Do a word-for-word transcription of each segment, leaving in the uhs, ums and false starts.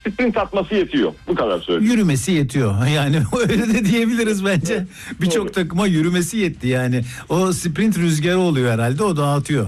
sprint atması yetiyor. Bu kadar söyleyeyim. Yürümesi yetiyor. Yani öyle de diyebiliriz bence. Birçok takıma yürümesi yetti yani. O sprint rüzgarı oluyor herhalde, o dağıtıyor.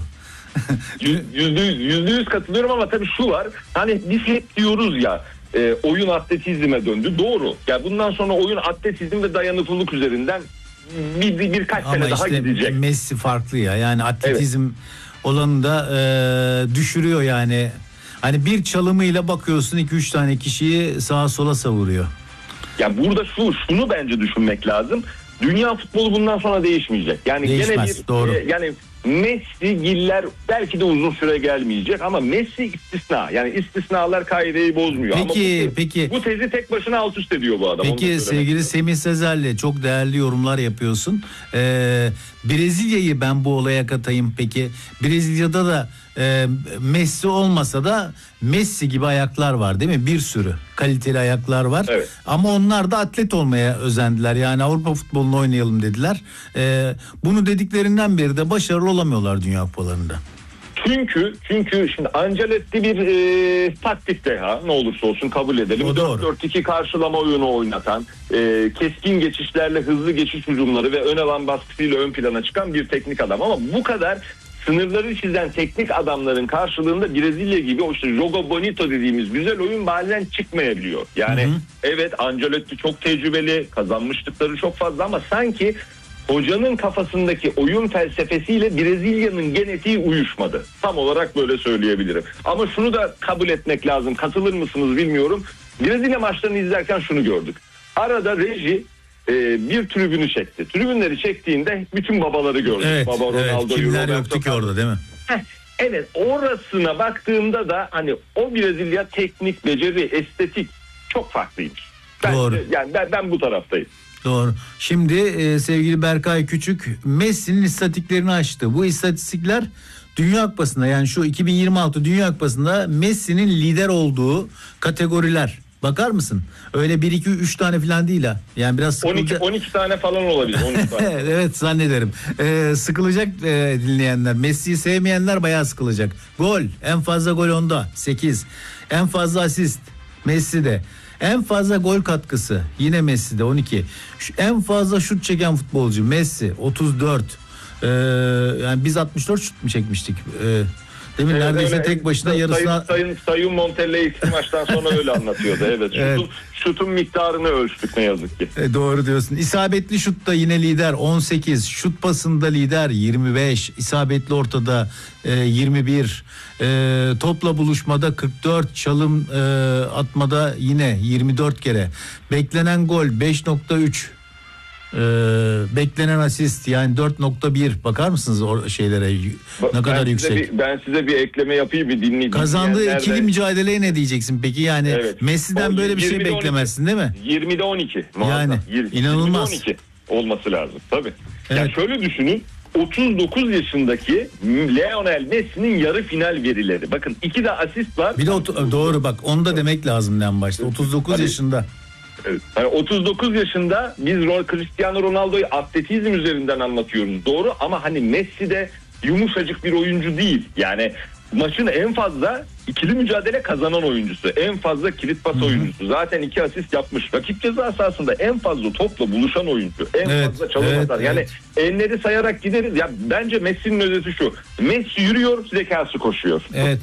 Yüzde yüz, yüzde yüz katılıyorum ama tabii şu var. Hani biz hep diyoruz ya, e, oyun atletizme döndü. Doğru. Yani bundan sonra oyun atletizm ve dayanıklılık üzerinden bir, bir birkaç ama sene işte daha gidecek. Messi farklı ya. Yani atletizm evet. olanı da e, düşürüyor yani. Hani bir çalımıyla bakıyorsun iki üç tane kişiyi sağa sola savuruyor. Ya burada şu şunu bence düşünmek lazım. Dünya futbolu bundan sonra değişmeyecek. Yani Değişmez, gene bir doğru. E, yani Messi, Giller belki de uzun süre gelmeyecek ama Messi istisna. Yani istisnalar kaideyi bozmuyor. Peki, ama bu, peki. Bu tezi tek başına alt üst ediyor bu adam. Peki sevgili Semih Sezer'le çok değerli yorumlar yapıyorsun. Ee, Brezilya'yı ben bu olaya katayım peki. Brezilya'da da e, Messi olmasa da Messi gibi ayaklar var değil mi? Bir sürü kaliteli ayaklar var. Evet. Ama onlar da atlet olmaya özendiler. Yani Avrupa futbolunu oynayalım dediler. Ee, bunu dediklerinden beri de başarılı olamıyorlar Dünya Kupalarında. Çünkü çünkü şimdi Ancelotti bir e, taktik deha, ne olursa olsun kabul edelim. dört dört iki karşılama oyunu oynatan, e, keskin geçişlerle hızlı geçiş hücumları ve ön alan baskısıyla ön plana çıkan bir teknik adam. Ama bu kadar sınırları çizen teknik adamların karşılığında Brezilya gibi o işte jogo bonito dediğimiz güzel oyun bazen çıkmayabiliyor. Yani hı hı. Evet, Ancelotti çok tecrübeli, kazanmışlıkları çok fazla ama sanki hocanın kafasındaki oyun felsefesiyle Brezilya'nın genetiği uyuşmadı. Tam olarak böyle söyleyebilirim. Ama şunu da kabul etmek lazım. Katılır mısınız bilmiyorum. Brezilya maçlarını izlerken şunu gördük. Arada reji e, bir tribünü çekti. Tribünleri çektiğinde bütün babaları gördük. Evet, Baba Ronaldo, evet. Kimler Roberto yoktu ki orada değil mi? Heh, evet, orasına baktığımda da hani o Brezilya teknik, beceri, estetik çok farklıymış. Ben, Doğru. Yani ben, ben bu taraftayım. Doğru. Şimdi e, sevgili Berkay Küçük Messi'nin istatistiklerini açtı. Bu istatistikler Dünya Kupası'nda, yani şu iki bin yirmi altı Dünya Kupası'nda Messi'nin lider olduğu kategoriler. Bakar mısın? Öyle bir iki üç tane falan değil ha. Yani biraz sıkılacak. on iki, on iki tane falan olabilir. on iki tane. Evet, zannederim. Ee, sıkılacak e, dinleyenler. Messi'yi sevmeyenler bayağı sıkılacak. Gol. En fazla gol onda. sekiz. En fazla asist. Messi'de. En fazla gol katkısı yine Messi'de on iki. Şu, en fazla şut çeken futbolcu Messi otuz dört. Ee, yani biz altmış dört şut mu çekmiştik? Ee, Demin evet, neredeyse öyle, tek başına yarısına... Sayın, sayın Montella ilk maçtan sonra öyle anlatıyordu. Evet, evet. Şutun, şutun miktarını ölçtük ne yazık ki. E, doğru diyorsun. İsabetli şutta yine lider on sekiz. Şut pasında lider yirmi beş. İsabetli ortada e, yirmi bir. E, topla buluşmada kırk dört. Çalım e, atmada yine yirmi dört kere. Beklenen gol beş nokta üç. Ee, beklenen asist yani dört nokta bir. Bakar mısınız o şeylere ne ben kadar yüksek? Bir, ben size bir ekleme yapayım, bir dinleyin. Kazandığı ikili mücadeleye ne diyeceksin peki? Yani evet. Messi'den o, böyle bir şey beklemezsin değil mi? yirmide on iki. Yani inanılmaz. yirmide on iki olması lazım tabii. Evet. Yani şöyle düşünün. otuz dokuz yaşındaki Lionel Messi'nin yarı final verileri. Bakın iki de asist var. Bir de o, doğru bak onu da demek lazım en başta. otuz dokuz Tabii. yaşında. Evet. Yani otuz dokuz yaşında biz Cristiano Ronaldo'yu atletizm üzerinden anlatıyoruz. Doğru ama hani Messi de yumuşacık bir oyuncu değil. Yani maçın en fazla ikili mücadele kazanan oyuncusu. En fazla kilit pas Hı-hı. oyuncusu. Zaten iki asist yapmış. Rakip ceza sahasında en fazla topla buluşan oyuncu. En evet, fazla çalım evet, atar. Yani evet. Enleri sayarak gideriz. Ya bence Messi'nin özeti şu. Messi yürüyor, zekası koşuyor. Evet.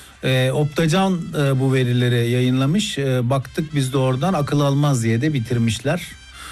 E, Optacan e, bu verileri yayınlamış. E, baktık biz de oradan, akıl almaz diye de bitirmişler.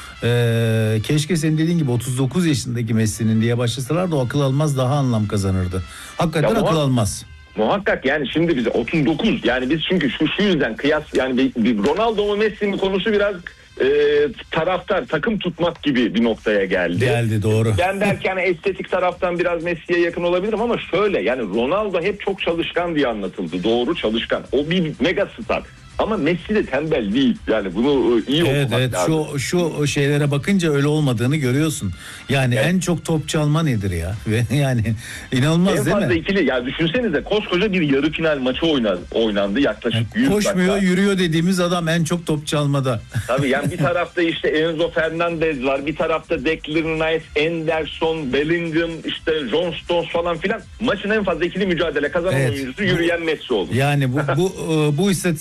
E, keşke senin dediğin gibi otuz dokuz yaşındaki Messi'nin diye başlasalar da o akıl almaz daha anlam kazanırdı. Hakikaten ya, akıl muhak- almaz. Muhakkak yani şimdi bize otuz dokuz yani biz çünkü şu, şu yüzden kıyas yani bir, bir Ronaldo mu Messi mi konusu biraz e, taraftar takım tutmak gibi bir noktaya geldi. Geldi doğru. Ben derken estetik taraftan biraz Messi'ye yakın olabilirim ama şöyle yani Ronaldo hep çok çalışkan diye anlatıldı. Doğru, çalışkan. O bir mega star. Ama Messi de tembel değil. Yani bunu iyi evet, okumak evet. lazım. Şu şu şeylere bakınca öyle olmadığını görüyorsun. Yani evet. En çok top çalma nedir ya? Yani inanılmaz en değil mi? En fazla ikili. Ya düşünsenize koskoca bir yarı final maçı oynandı, oynandı yaklaşık yani yüz koşmuyor, dakika. Yürüyor dediğimiz adam en çok top çalmada. Tabii yani bir tarafta işte Enzo Fernandez var. Bir tarafta Declan Rice, Anderson, Bellingham, işte John Stones falan filan. Maçın en fazla ikili mücadele kazanan evet. oyuncusu yürüyen Messi oldu. Yani bu bu bu istatistikleri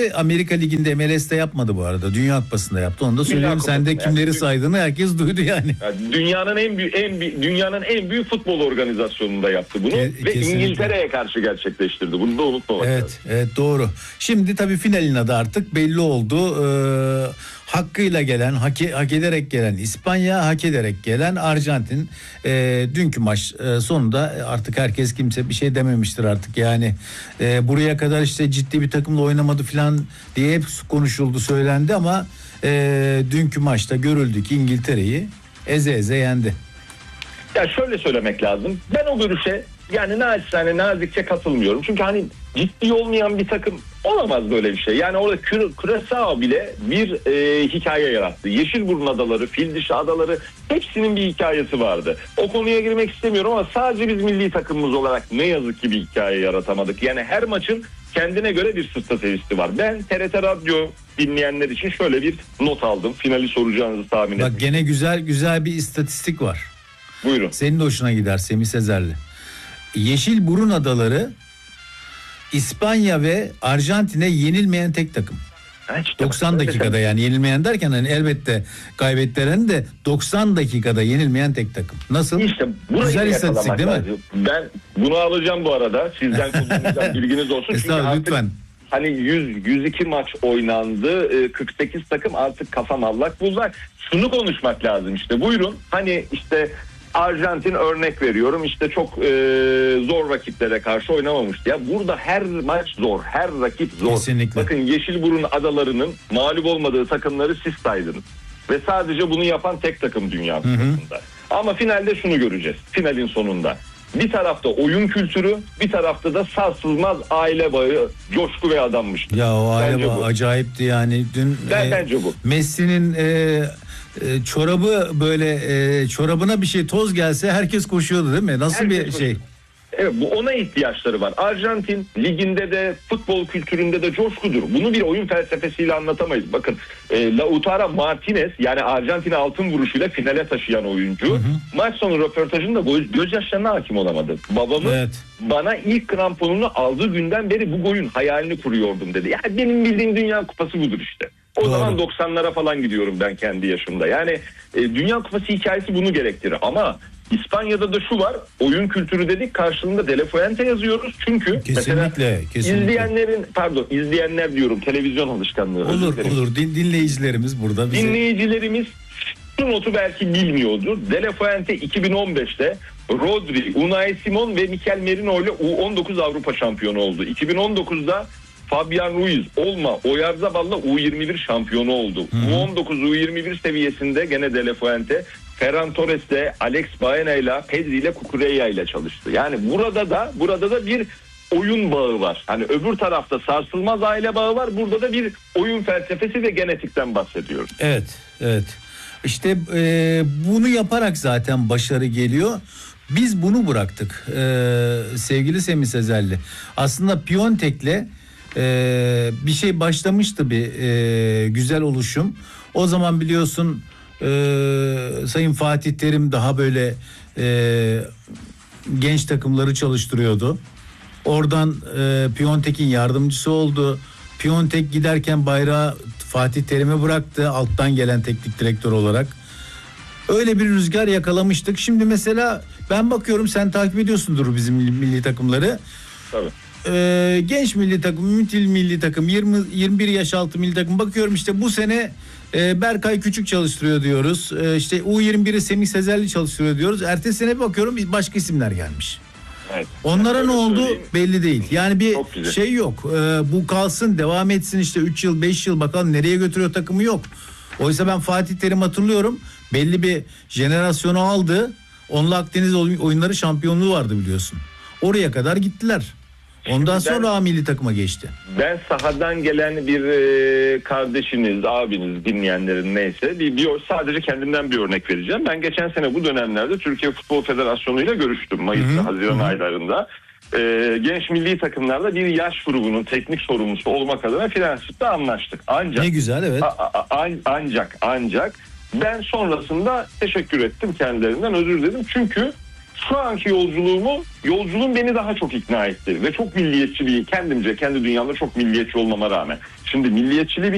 de Amerika Ligi'nde M L S'te yapmadı bu arada. Dünya Kupası'nda yaptı. Onu da söyleyeyim. Sen de kimleri yani, saydığını herkes duydu yani. yani dünyanın en büyük en büyük dünyanın en büyük futbol organizasyonunda yaptı bunu Ke- ve kesinlikle. İngiltere'ye karşı gerçekleştirdi. Bunu da unutmamak evet, lazım. Evet, doğru. Şimdi tabii finalin adı artık belli oldu. Ee, hakkıyla gelen, hak, hak ederek gelen İspanya, hak ederek gelen Arjantin. Ee, dünkü maç e, sonunda artık herkes kimse bir şey dememiştir artık. Yani e, buraya kadar işte ciddi bir takımla oynamadı falan diye hep konuşuldu, söylendi ama e, dünkü maçta görüldü ki İngiltere'yi eze eze yendi. Ya şöyle söylemek lazım. Ben o görüşe yani naçizane nazikçe katılmıyorum. Çünkü hani ciddi olmayan bir takım olamaz böyle bir şey. Yani orada Curaçao bile bir e, hikaye yarattı. Yeşilburun Adaları, Fildişi Adaları hepsinin bir hikayesi vardı. O konuya girmek istemiyorum ama sadece biz milli takımımız olarak ne yazık ki bir hikaye yaratamadık. Yani her maçın kendine göre bir stratejisi var. Ben T R T Radyo dinleyenler için şöyle bir not aldım. Finali soracağınızı tahmin ettim. Bak gene güzel güzel bir istatistik var. Buyurun. Senin de hoşuna gider Semih Sezerli. Yeşilburun Adaları İspanya ve Arjantin'e yenilmeyen tek takım. İşte doksan dakikada yani yenilmeyen derken hani elbette kaybettiren de doksan dakikada yenilmeyen tek takım. Nasıl? İşte güzel istatistik değil mi? Ben bunu alacağım bu arada. Sizden kullanacağım bilginiz olsun. Estağfurullah lütfen. Hani yüz yüz iki maç oynandı. kırk sekiz takım artık kafam allak bullak. Şunu konuşmak lazım işte. Buyurun. Hani işte Arjantin örnek veriyorum işte çok e, zor rakiplere karşı oynamamıştı. Ya burada her maç zor, her rakip zor. Kesinlikle. Bakın Yeşilburun Adaları'nın mağlup olmadığı takımları siz saydınız. Ve sadece bunu yapan tek takım Dünya Kupası'nda. Ama finalde şunu göreceğiz. Finalin sonunda. Bir tarafta oyun kültürü, bir tarafta da sarsılmaz aile bağı, coşku ve adanmış. Ya o aile bağı acayipti yani. Dün ben, e, bence bu. Messi'nin e, e, çorabı böyle e, çorabına bir şey toz gelse herkes koşuyordu değil mi? Nasıl herkes bir koşuyor. Şey? Evet, bu ona ihtiyaçları var. Arjantin liginde de futbol kültüründe de coşkudur. Bunu bir oyun felsefesiyle anlatamayız. Bakın e, Lautaro Martinez yani Arjantin'i altın vuruşuyla finale taşıyan oyuncu. Hı hı. Maç sonu röportajında göz, gözyaşlarına hakim olamadı. Babamın evet. bana ilk kramponunu aldığı günden beri bu golün hayalini kuruyordum dedi. Yani benim bildiğim Dünya Kupası budur işte. O Doğru. zaman doksanlara falan gidiyorum ben kendi yaşımda. Yani e, Dünya Kupası hikayesi bunu gerektirir ama İspanya'da da şu var, oyun kültürü dedik, karşılığında De La Fuente yazıyoruz. Çünkü kesinlikle, mesela kesinlikle. izleyenlerin, pardon izleyenler diyorum, televizyon alışkanlığı. Olur olur, Din, dinleyicilerimiz burada. Bize... Dinleyicilerimiz şu notu belki bilmiyordur. De La Fuente iki bin on beşte Rodri, Unai Simon ve Mikel Merino ile U on dokuz Avrupa şampiyonu oldu. iki bin on dokuzda Fabian Ruiz, Olma, Oyarzabal'la U yirmi bir şampiyonu oldu. Hı-hı. U on dokuz U yirmi bir seviyesinde gene De La Fuente Ferran Torres'le, Alex Baena'yla, Pedri'yle, Cucurella'yla çalıştı. Yani burada da burada da bir oyun bağı var. Hani öbür tarafta sarsılmaz aile bağı var. Burada da bir oyun felsefesi ve genetikten bahsediyoruz. Evet, evet. İşte e, bunu yaparak zaten başarı geliyor. Biz bunu bıraktık e, sevgili Semih Sezerli. Aslında Piontek'le e, bir şey başlamıştı, bir e, güzel oluşum. O zaman biliyorsun Ee, Sayın Fatih Terim daha böyle e, genç takımları çalıştırıyordu. Oradan e, Piontek'in yardımcısı oldu. Piontek giderken bayrağı Fatih Terim'e bıraktı alttan gelen teknik direktör olarak. Öyle bir rüzgar yakalamıştık. Şimdi mesela ben bakıyorum, sen takip ediyorsundur bizim milli takımları. Tabii. Ee, genç milli takım, mütil milli takım, yirmi yirmi bir yaş altı milli takım, bakıyorum işte bu sene e, Berkay Küçük çalıştırıyor diyoruz. E, işte U yirmi biri Semih Sezerli çalıştırıyor diyoruz. Ertesi sene bakıyorum başka isimler gelmiş. Evet. Onlara yani ne oldu belli değil. Yani bir Çok şey yok. E, bu kalsın, devam etsin işte üç yıl beş yıl bakalım nereye götürüyor takımı, yok. Oysa ben Fatih Terim hatırlıyorum. Belli bir jenerasyonu aldı. Onunla Akdeniz oyunları şampiyonluğu vardı biliyorsun. Oraya kadar gittiler. Ondan ben, sonra A milli takıma geçti. Ben sahadan gelen bir e, kardeşiniz, abiniz, dinleyenlerin neyse bir, bir sadece kendimden bir örnek vereceğim. Ben geçen sene bu dönemlerde Türkiye Futbol Federasyonu ile görüştüm Mayıs Haziran aylarında. E, genç milli takımlarda bir yaş grubunun teknik sorumlusu olmak adına Fransız'da anlaştık. Ancak ne güzel, evet. A, a, a, ancak ancak ben sonrasında teşekkür ettim, kendilerinden özür diledim. Çünkü şu anki yolculuğumu, yolculuğum beni daha çok ikna etti ve çok milliyetçi bir, kendimce kendi dünyamda çok milliyetçi olmama rağmen. Şimdi milliyetçiliği bir